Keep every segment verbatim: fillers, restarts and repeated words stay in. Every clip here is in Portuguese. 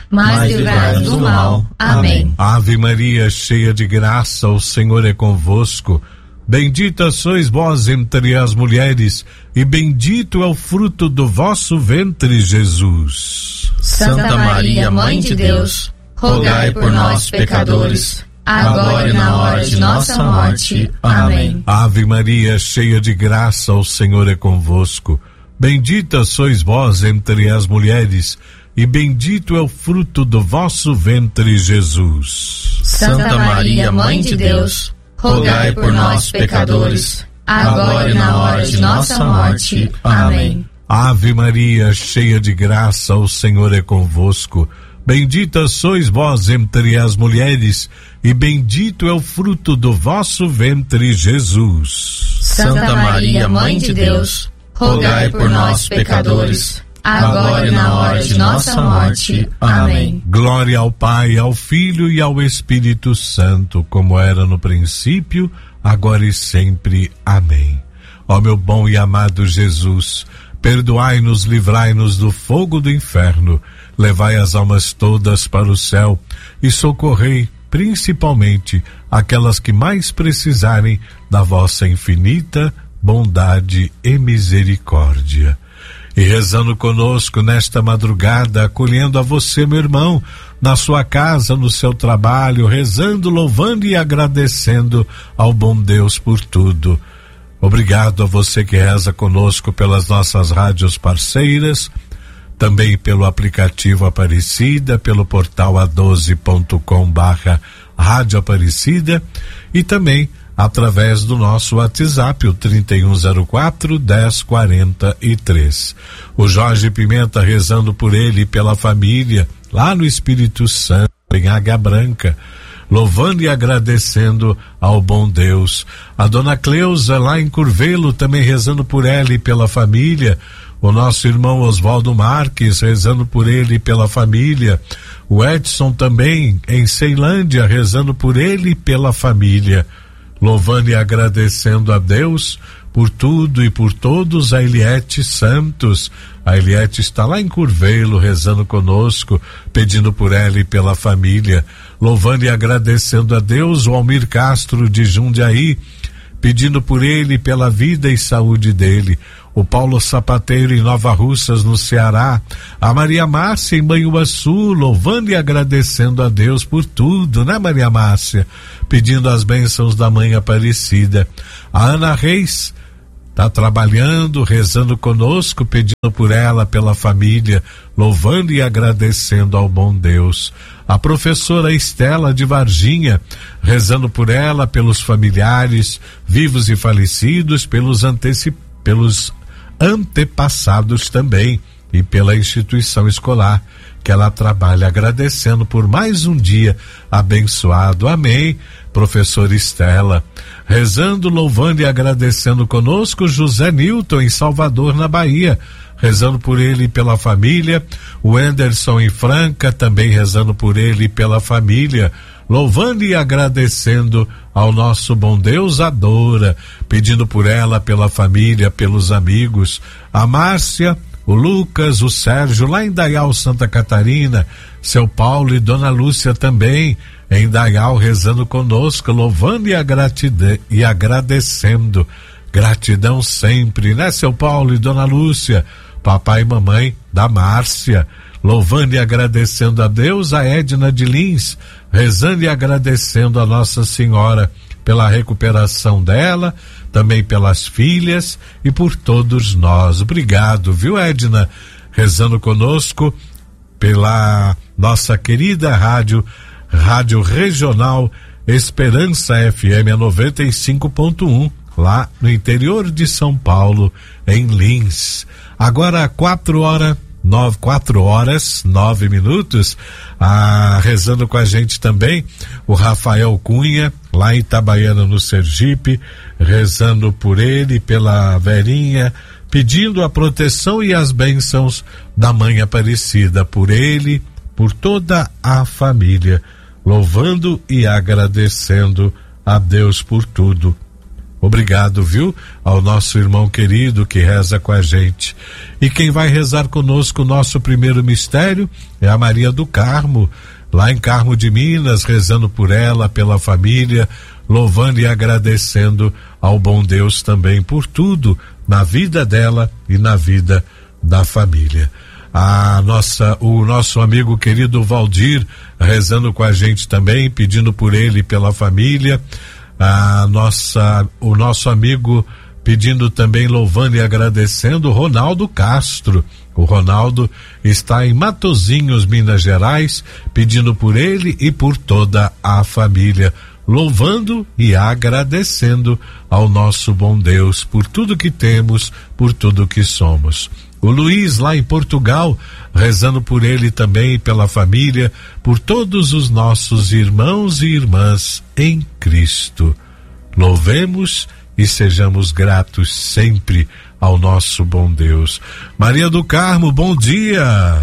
mas livrai-nos do mal. Amém. Ave Maria, cheia de graça, o Senhor é convosco. Bendita sois vós entre as mulheres, e bendito é o fruto do vosso ventre, Jesus. Santa Maria, Mãe de Deus, rogai por nós, pecadores, agora e na hora de nossa morte. Amém. Ave Maria, cheia de graça, o Senhor é convosco. Bendita sois vós entre as mulheres, e bendito é o fruto do vosso ventre, Jesus. Santa Maria, Mãe de Deus, rogai por nós, pecadores, agora e na hora de nossa morte. Amém. Ave Maria, cheia de graça, o Senhor é convosco. Bendita sois vós entre as mulheres, e bendito é o fruto do vosso ventre, Jesus. Santa Maria, Mãe de Deus, rogai por nós, pecadores, agora e na hora de nossa morte. Amém. Glória ao Pai, ao Filho e ao Espírito Santo, como era no princípio, agora e sempre. Amém. Ó meu bom e amado Jesus, perdoai-nos, livrai-nos do fogo do inferno, levai as almas todas para o céu e socorrei principalmente aquelas que mais precisarem da vossa infinita bondade e misericórdia. E rezando conosco nesta madrugada, acolhendo a você, meu irmão, na sua casa, no seu trabalho, rezando, louvando e agradecendo ao bom Deus por tudo. Obrigado a você que reza conosco pelas nossas rádios parceiras, também pelo aplicativo Aparecida, pelo portal a doze ponto com barra Rádio Aparecida e também através do nosso WhatsApp, o trinta e um zero quatro, dez quarenta e três. O Jorge Pimenta rezando por ele e pela família, lá no Espírito Santo, em Águia Branca, louvando e agradecendo ao bom Deus. A dona Cleusa, lá em Curvelo, também rezando por ela e pela família. O nosso irmão Oswaldo Marques, rezando por ele e pela família. O Edson também, em Ceilândia, rezando por ele e pela família. Louvando e agradecendo a Deus por tudo e por todos. A Eliette Santos, a Eliette está lá em Curvelo rezando conosco, pedindo por ela e pela família, louvando e agradecendo a Deus. O Almir Castro de Jundiaí, pedindo por ele, pela vida e saúde dele. O Paulo Sapateiro em Nova Russas, no Ceará. A Maria Márcia em Banhuaçu, louvando e agradecendo a Deus por tudo, né, Maria Márcia? Pedindo as bênçãos da Mãe Aparecida. A Ana Reis está trabalhando, rezando conosco, pedindo por ela, pela família, louvando e agradecendo ao bom Deus. A professora Estela de Varginha, rezando por ela, pelos familiares, vivos e falecidos, pelos antecipados, pelos antepassados também e pela instituição escolar que ela trabalha, agradecendo por mais um dia abençoado. Amém. Professora Estela, rezando, louvando e agradecendo conosco. José Nilton em Salvador, na Bahia, rezando por ele e pela família. O Anderson em Franca, também rezando por ele e pela família, louvando e agradecendo ao nosso bom Deus. A Dora, pedindo por ela, pela família, pelos amigos. A Márcia, o Lucas, o Sérgio, lá em Dayal, Santa Catarina. Seu Paulo e Dona Lúcia também em Dayal, rezando conosco, louvando e, agratidão, e agradecendo. Gratidão sempre, né, seu Paulo e Dona Lúcia? Papai e mamãe da Márcia, louvando e agradecendo a Deus. A Edna de Lins, rezando e agradecendo a Nossa Senhora pela recuperação dela, também pelas filhas e por todos nós. Obrigado, viu, Edna? Rezando conosco pela nossa querida rádio, Rádio Regional Esperança F M a noventa e cinco ponto um, lá no interior de São Paulo, em Lins. Agora quatro horas Nove, quatro horas, nove minutos. Ah, rezando com a gente também o Rafael Cunha, lá em Itabaiana, no Sergipe, rezando por ele, pela Verinha, pedindo a proteção e as bênçãos da Mãe Aparecida, por ele, por toda a família, louvando e agradecendo a Deus por tudo. Obrigado, viu? Ao nosso irmão querido que reza com a gente. E quem vai rezar conosco o nosso primeiro mistério é a Maria do Carmo, lá em Carmo de Minas, rezando por ela, pela família, louvando e agradecendo ao bom Deus também por tudo na vida dela e na vida da família. A nossa, o nosso amigo querido Valdir rezando com a gente também, pedindo por ele e pela família. A nossa, o nosso amigo pedindo também, louvando e agradecendo, Ronaldo Castro. O Ronaldo está em Matozinhos, Minas Gerais, pedindo por ele e por toda a família, louvando e agradecendo ao nosso bom Deus por tudo que temos, por tudo que somos. O Luiz, lá em Portugal, rezando por ele também e pela família, por todos os nossos irmãos e irmãs em Cristo. Louvemos e sejamos gratos sempre ao nosso bom Deus. Maria do Carmo, bom dia!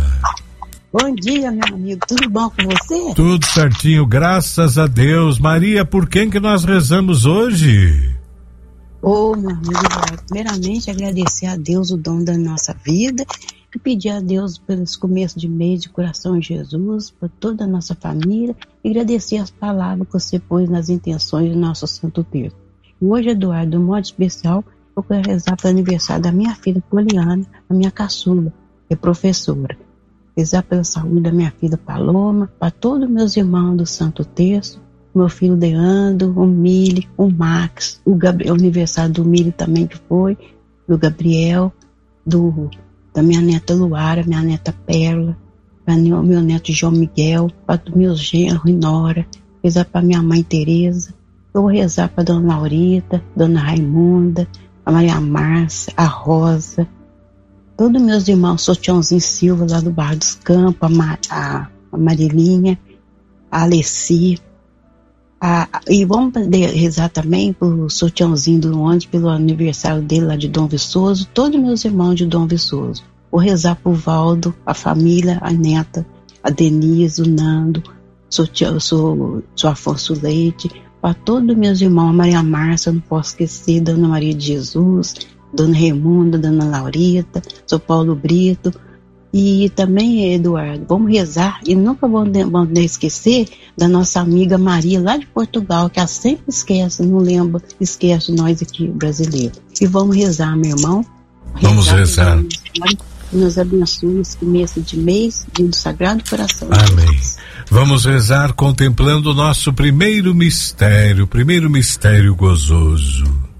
Bom dia, meu amigo, tudo bom com você? Tudo certinho, graças a Deus. Maria, por quem que nós rezamos hoje? Ô, oh, meu amigo, primeiramente agradecer a Deus o dom da nossa vida e pedir a Deus pelos começos de mês de coração de Jesus, por toda a nossa família, e agradecer as palavras que você pôs nas intenções do nosso Santo Terço. E hoje, Eduardo, de um modo especial, eu quero rezar para o aniversário da minha filha Poliana, a minha caçula, que é professora. Rezar pela saúde da minha filha Paloma, para todos os meus irmãos do Santo Terço, meu filho Leandro, o Mili, o Max, o, Gabriel, o aniversário do Mili também que foi, do Gabriel, do, da minha neta Luara, minha neta Perla, para meu neto João Miguel, para meus genros e nora, rezar para minha mãe Tereza, eu vou rezar para Dona Laurita, Dona Raimunda, a Maria Márcia, a Rosa, todos meus irmãos, o Tiãozinho Silva lá do Barra dos Campos, a, Ma, a, a Marilinha, a Alessi, a, e vamos rezar também pro Sotiãozinho do ônibus, pelo aniversário dele lá de Dom Viçoso, todos meus irmãos de Dom Viçoso. Vou rezar pro Valdo, a família, a neta, a Denise, o Nando, sou, sou, sou Afonso Leite, para todos meus irmãos, a Maria Márcia, não posso esquecer, Dona Maria de Jesus, Dona Raimunda, Dona Laurita, sou Paulo Brito, e também, Eduardo, vamos rezar, e nunca vamos, vamos esquecer da nossa amiga Maria, lá de Portugal, que ela sempre esquece, não lembra, esquece nós aqui brasileiros. E vamos rezar, meu irmão. Vamos rezar. rezar. Nos abençoe esse mês de mês, dia do Sagrado Coração. Amém. Vamos rezar contemplando o nosso primeiro mistério, primeiro mistério gozoso.